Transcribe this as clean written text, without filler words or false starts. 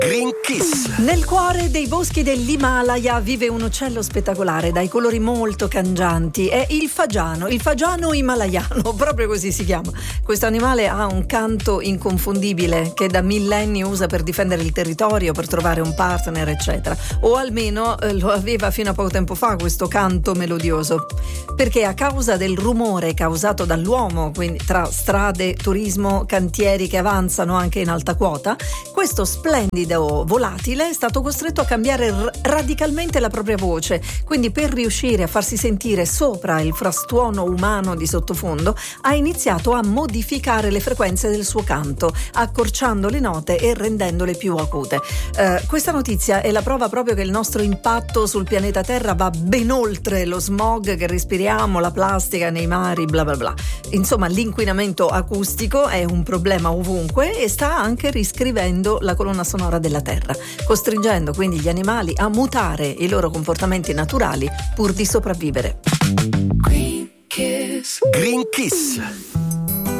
Green Kiss. Nel cuore dei boschi dell'Himalaya vive un uccello spettacolare dai colori molto cangianti. È il fagiano himalayano, proprio così si chiama. Questo animale ha un canto inconfondibile che da millenni usa per difendere il territorio, per trovare un partner, eccetera. O almeno lo aveva fino a poco tempo fa questo canto melodioso. Perché a causa del rumore causato dall'uomo, quindi tra strade, turismo, cantieri che avanzano anche in alta quota, questo splendido volatile è stato costretto a cambiare radicalmente la propria voce. Quindi per riuscire a farsi sentire sopra il frastuono umano di sottofondo ha iniziato a modificare le frequenze del suo canto, accorciando le note e rendendole più acute. Questa notizia è la prova proprio che il nostro impatto sul pianeta Terra va ben oltre lo smog che respiriamo, la plastica nei mari, bla bla bla. Insomma, l'inquinamento acustico è un problema ovunque e sta anche riscrivendo la colonna sonora della Terra, costringendo quindi gli animali a mutare i loro comportamenti naturali pur di sopravvivere. Green Kiss.